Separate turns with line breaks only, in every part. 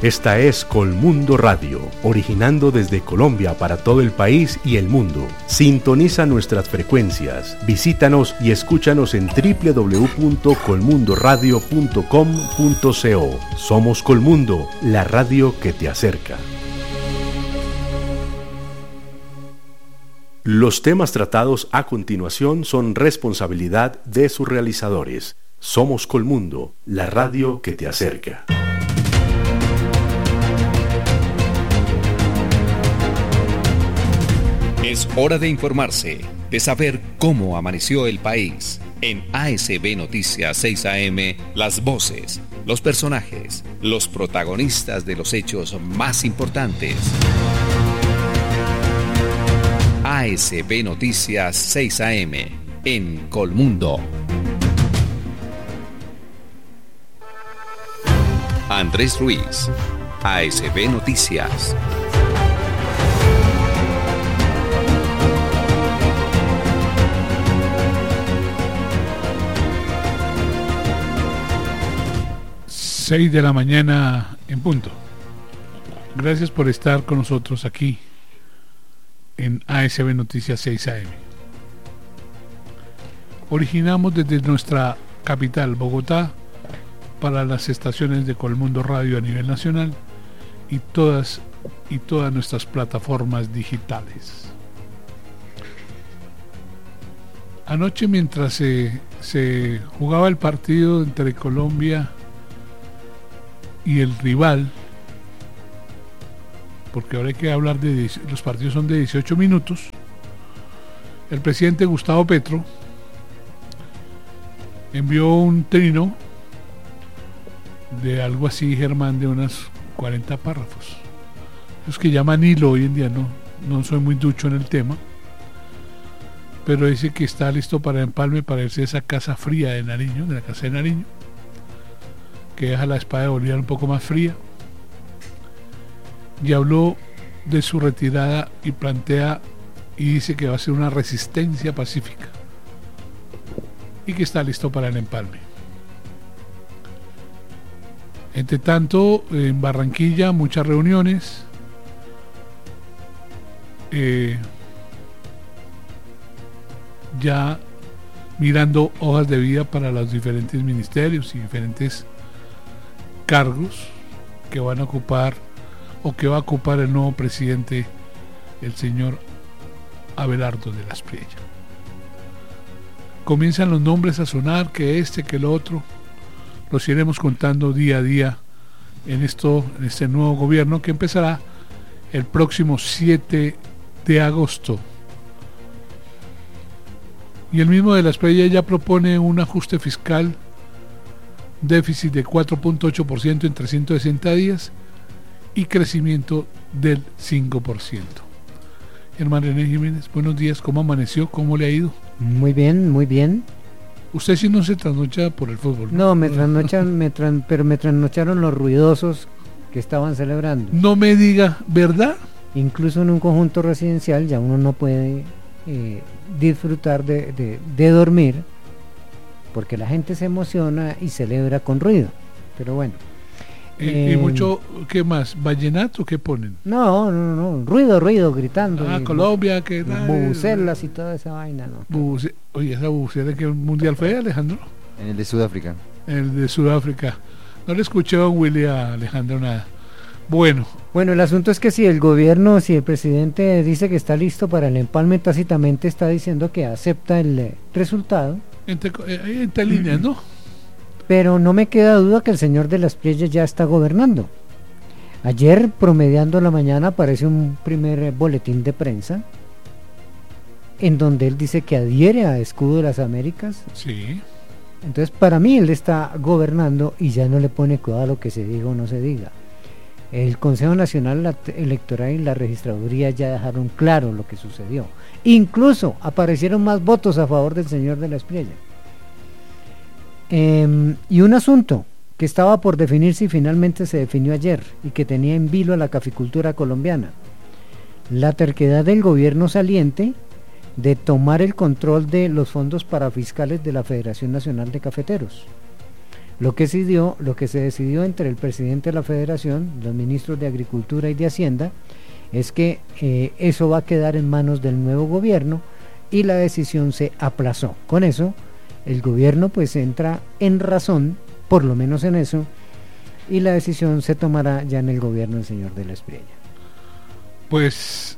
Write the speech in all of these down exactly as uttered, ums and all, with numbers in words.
Esta es Colmundo Radio, originando desde Colombia para todo el país y el mundo. Sintoniza nuestras frecuencias, visítanos y escúchanos en doble u doble u doble u punto colmundo radio punto com punto co. Somos Colmundo, la radio que te acerca. Los temas tratados a continuación son responsabilidad de sus realizadores. Somos Colmundo, la radio que te acerca.
Es hora de informarse, de saber cómo amaneció el país. En A S B Noticias seis A M, las voces, los personajes, los protagonistas de los hechos más importantes. A S B Noticias seis A M, en Colmundo. Andrés Ruiz, A S B Noticias.
seis de la mañana en punto. Gracias por estar con nosotros aquí en A S B Noticias seis A M. Originamos desde nuestra capital, Bogotá, para las estaciones de Colmundo Radio a nivel nacional y todas y todas nuestras plataformas digitales. Anoche, mientras se, se jugaba el partido entre Colombia y el rival, porque ahora hay que hablar de los partidos son de dieciocho minutos, el presidente Gustavo Petro envió un trino de algo así, Germán, de unos cuarenta párrafos. Los que llaman hilo hoy en día, no, no soy muy ducho en el tema, pero dice que está listo para empalme, para irse a esa casa fría de Nariño, de la casa de Nariño, que deja la espada de Bolívar un poco más fría, y habló de su retirada y plantea y dice que va a ser una resistencia pacífica y que está listo para el empalme. Entre tanto, en Barranquilla muchas reuniones, eh, ya mirando hojas de vida para los diferentes ministerios y diferentes cargos que van a ocupar o que va a ocupar el nuevo presidente, el señor Abelardo de la Espriella. Comienzan los nombres a sonar, que este, que lo otro, los iremos contando día a día en esto, en este nuevo gobierno que empezará el próximo siete de agosto. Y el mismo de la Espriella ya propone un ajuste fiscal, déficit de cuatro punto ocho por ciento en trescientos sesenta días y crecimiento del cinco por ciento. Germán René Jiménez, buenos días, ¿cómo amaneció? ¿Cómo le ha ido?
Muy bien, muy bien.
Usted sí no se trasnocha por el fútbol, ¿no?
No, me trasnochan, me tran, pero me trasnocharon los ruidosos que estaban celebrando.
No me diga, ¿verdad?
Incluso en un conjunto residencial ya uno no puede eh, disfrutar de, de, de dormir, porque la gente se emociona y celebra con ruido. Pero bueno.
¿Y,
eh,
y mucho, qué más? ¿Vallenato qué ponen?
No, no, no, ruido, ruido, gritando.
Ah,
y,
Colombia, ¿qué tal?
Bubucelas y toda esa vaina, ¿no?
Bubuce, oye, ¿esa bubucela de qué mundial fue, Alejandro?
En el de Sudáfrica.
En el de Sudáfrica. No le escuché a Willy a Alejandro nada. Bueno.
Bueno, el asunto es que si el gobierno, si el presidente dice que está listo para el empalme, tácitamente está diciendo que acepta el eh, resultado.
Entre, eh, entre líneas, ¿no?
Pero no me queda duda que el señor de la Espriella ya está gobernando. Ayer, promediando la mañana, aparece un primer eh, boletín de prensa en donde él dice que adhiere a Escudo de las Américas.
Sí.
Entonces, para mí, él está gobernando y ya no le pone cuidado a lo que se diga o no se diga. El Consejo Nacional Electoral y la Registraduría ya dejaron claro lo que sucedió. Incluso aparecieron más votos a favor del señor de la Espriella. Eh, y un asunto que estaba por definirse y finalmente se definió ayer y que tenía en vilo a la caficultura colombiana: la terquedad del gobierno saliente de tomar el control de los fondos parafiscales de la Federación Nacional de Cafeteros. Lo que se decidió, lo que se decidió entre el presidente de la Federación, los ministros de Agricultura y de Hacienda, es que eh, eso va a quedar en manos del nuevo gobierno y la decisión se aplazó. Con eso, el gobierno pues entra en razón, por lo menos en eso, y la decisión se tomará ya en el gobierno del señor de la Espriella.
Pues,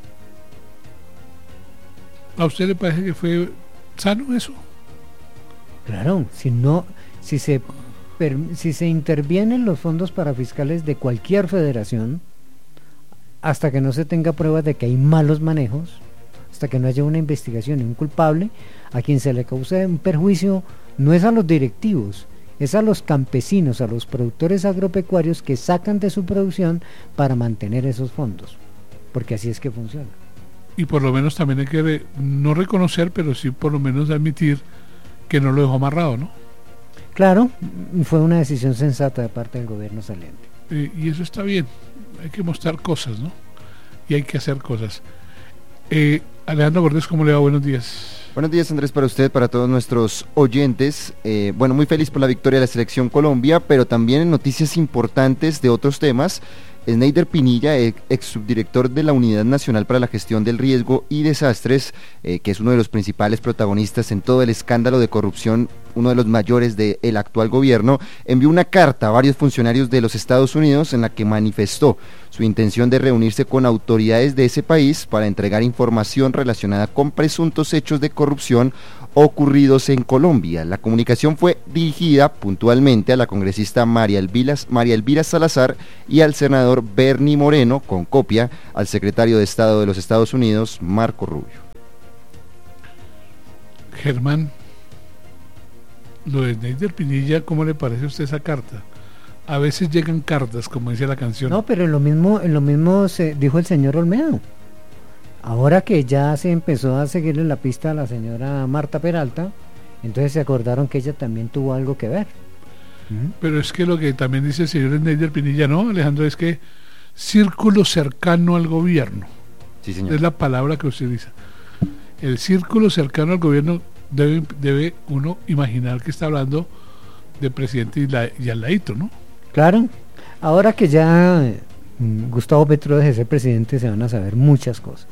¿a usted le parece que fue sano eso?
Claro, si no, si se per, si se intervienen los fondos parafiscales de cualquier federación, hasta que no se tenga pruebas de que hay malos manejos, hasta que no haya una investigación y un culpable, a quien se le cause un perjuicio no es a los directivos, es a los campesinos, a los productores agropecuarios que sacan de su producción para mantener esos fondos, porque así es que funciona.
Y por lo menos también hay que re, no reconocer, pero sí por lo menos admitir que no lo dejó amarrado, ¿no?
Claro, fue una decisión sensata de parte del gobierno saliente.
Eh, y eso está bien, hay que mostrar cosas, ¿no? Y hay que hacer cosas. Eh, Alejandro Cortés, ¿cómo le va? Buenos días.
Buenos días, Andrés, para usted, para todos nuestros oyentes. Eh, bueno, muy feliz por la victoria de la Selección Colombia, pero también en noticias importantes de otros temas. Neider Pinilla, ex subdirector de la Unidad Nacional para la Gestión del Riesgo y Desastres, eh, que es uno de los principales protagonistas en todo el escándalo de corrupción, uno de los mayores del actual gobierno, envió una carta a varios funcionarios de los Estados Unidos en la que manifestó su intención de reunirse con autoridades de ese país para entregar información relacionada con presuntos hechos de corrupción ocurridos en Colombia. La comunicación fue dirigida puntualmente a la congresista María Elvira, María Elvira Salazar y al senador Bernie Moreno, con copia al secretario de Estado de los Estados Unidos, Marco Rubio.
Germán, lo de Neider Pinilla, ¿cómo le parece a usted esa carta? A veces llegan cartas, como dice la canción.
No, pero en lo mismo, en lo mismo se dijo el señor Olmedo. Ahora que ya se empezó a seguirle la pista a la señora Marta Peralta, entonces se acordaron que ella también tuvo algo que ver. ¿Mm?
Pero es que lo que también dice el señor Neider Pinilla, ¿no, Alejandro? Es que círculo cercano al gobierno.
Sí, señor.
Es la palabra que usted dice. El círculo cercano al gobierno debe, debe uno imaginar que está hablando de presidente y, la, y al ladito, ¿no?
Claro. Ahora que ya eh, Gustavo Petro deje de ser presidente, se van a saber muchas cosas.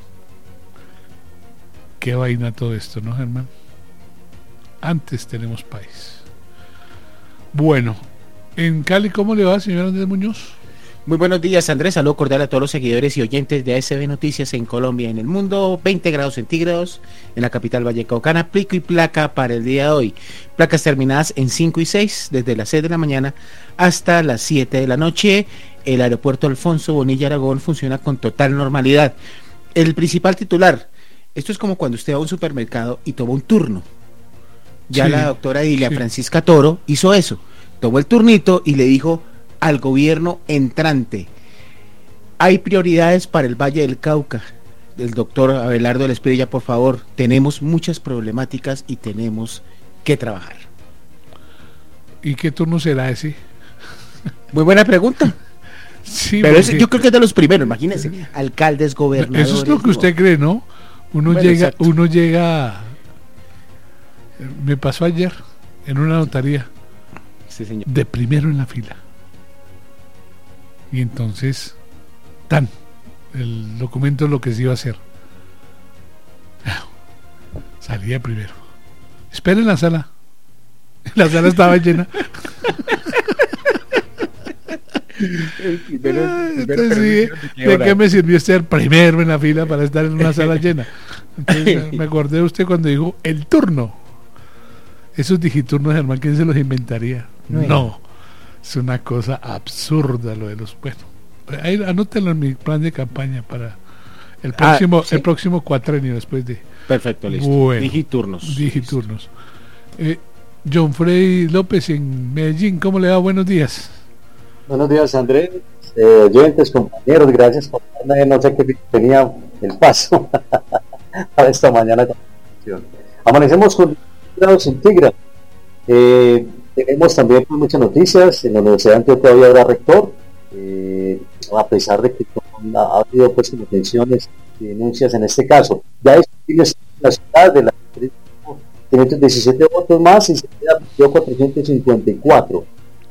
Qué vaina todo esto, ¿no, Germán? Antes tenemos país. Bueno, en Cali, ¿cómo le va, señor Andrés Muñoz?
Muy buenos días, Andrés. Saludo cordial a todos los seguidores y oyentes de A S B Noticias en Colombia y en el mundo. veinte grados centígrados en la capital vallecaucana. Pico y placa para el día de hoy. Placas terminadas en cinco y seis, desde las seis de la mañana hasta las siete de la noche. El aeropuerto Alfonso Bonilla Aragón funciona con total normalidad. El principal titular: esto es como cuando usted va a un supermercado y toma un turno. Ya sí, la doctora Ilia sí. Francisca Toro hizo eso. Tomó el turnito y le dijo al gobierno entrante: hay prioridades para el Valle del Cauca. El doctor Abelardo de la Espriella, por favor, tenemos muchas problemáticas y tenemos que trabajar.
¿Y qué turno será ese?
Muy buena pregunta.
Sí,
pero ese, yo creo que es de los primeros, imagínense, alcaldes, gobernadores.
Eso es lo que usted no. cree, ¿no? Uno bueno, llega, exacto. uno llega, me pasó ayer en una notaría,
sí, señor.
De primero en la fila. Y entonces, tan, el documento es lo que se iba a hacer. Salía primero. Espera en la sala. La sala estaba llena. Primero, primero, entonces, sí, ¿de qué me sirvió estar primero en la fila para estar en una sala llena? Entonces, me acordé de usted cuando dijo el turno. Esos digiturnos, Germán, ¿quién se los inventaría? No, no, es una cosa absurda lo de los... Bueno, ahí, anótenlo en mi plan de campaña para el próximo, ah, ¿sí? el próximo cuatrenio después de...
Perfecto, listo.
Bueno,
digiturnos.
Digiturnos. Eh, John Frey López en Medellín, ¿cómo le va? Buenos días.
Buenos días, Andrés, eh, oyentes, compañeros, gracias por darme, no sé qué tenía el paso para esta mañana. Amanecemos con grados centígrados. Eh, tenemos también pues, muchas noticias. En la Universidad de Antioquia todavía habrá rector, eh, a pesar de que ha, ha habido pues tensiones y denuncias en este caso. Ya es la ciudad de la quinientos diecisiete votos más y se queda cuatrocientos cincuenta y cuatro.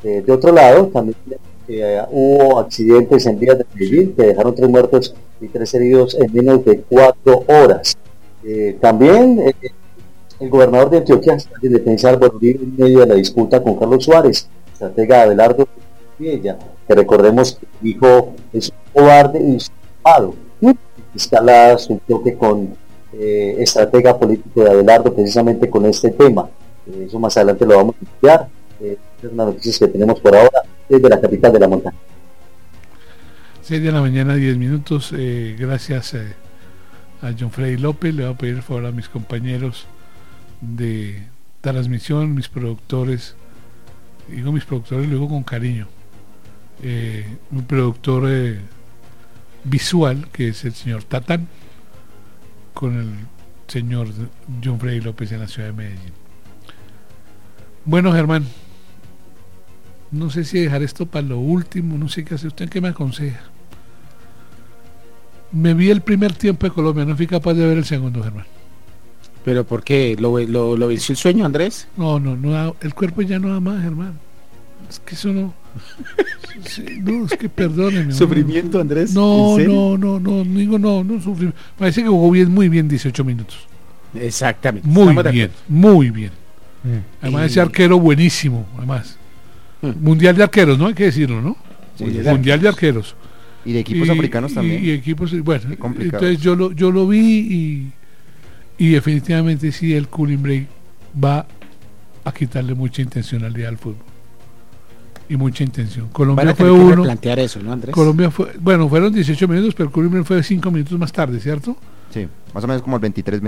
Eh, de otro lado, también eh, hubo accidentes en vías de Medellín que dejaron tres muertos y tres heridos en menos de cuatro horas. Eh, también eh, el gobernador de Antioquia, de Defensa Álvaro Uribe, en medio de la disputa con Carlos Suárez, estratega Abelardo Piella, que recordemos que dijo es un cobarde y usurpado. Escala su toque con eh, estratega político de Abelardo precisamente con este tema. Eh, eso más adelante lo vamos a estudiar. Eh, es una noticia que tenemos por ahora desde la capital de la montaña.
seis de la mañana, diez minutos. Eh, gracias eh, a John Freddy López. Le voy a pedir por favor a mis compañeros de transmisión, mis productores, digo mis productores, lo digo con cariño. Eh, un productor eh, visual, que es el señor Tatán, con el señor John Freddy López en la ciudad de Medellín. Bueno, Germán, no sé si dejar esto para lo último, no sé qué hacer. ¿Usted qué me aconseja? Me vi el primer tiempo de Colombia, no fui capaz de ver el segundo, Germán.
¿Pero por qué? ¿Lo, lo, lo venció el sueño, Andrés?
No, no, no da, el cuerpo ya no da más, Germán. Es que eso no... Sí, no, es que perdóneme.
¿Sufrimiento, Andrés?
No, no, no, no, digo no, no sufrimiento. Parece que jugó bien, muy bien dieciocho minutos.
Exactamente.
Muy bien, muy bien.
Mm.
Además, ese arquero buenísimo, además. Mm. Mundial de arqueros, ¿no? Hay que decirlo, ¿no?
Sí,
Mundial de arqueros.
Y de equipos
y,
africanos también.
Y, y equipos, bueno, entonces yo lo, yo lo vi y, y definitivamente sí, el cooling break va a quitarle mucha intencionalidad al fútbol. Y mucha intención. Colombia fue uno.
Plantear eso, ¿no, Andrés?
Colombia fue, bueno, fueron dieciocho minutos, pero el cooling break fue cinco minutos más tarde, ¿cierto?
Sí, más o menos como el veintitrés